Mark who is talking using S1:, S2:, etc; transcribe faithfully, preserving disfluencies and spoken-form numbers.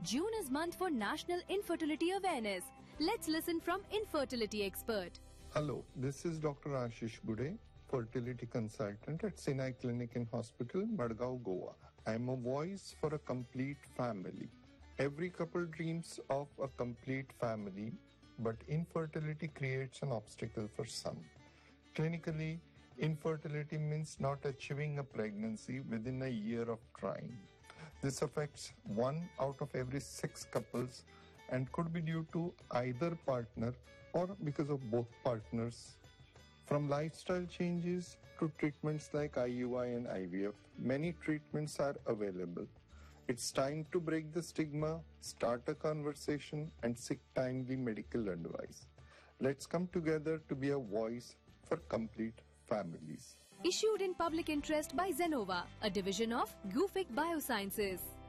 S1: June is month for National Infertility Awareness. Let's listen from infertility expert.
S2: Hello, this is Doctor Ashish Bude, fertility consultant at Sinai Clinic and Hospital, Madgaon, Goa. I am a voice for a complete family. Every couple dreams of a complete family, but infertility creates an obstacle for some. Clinically, infertility means not achieving a pregnancy within a year of trying. This affects one out of every six couples and could be due to either partner or because of both partners. From lifestyle changes to treatments like I U I and I V F, many treatments are available. It's time to break the stigma, start a conversation, and seek timely medical advice. Let's come together to be a voice for complete families.
S1: Issued in public interest by Zenova, a division of Gufic Biosciences.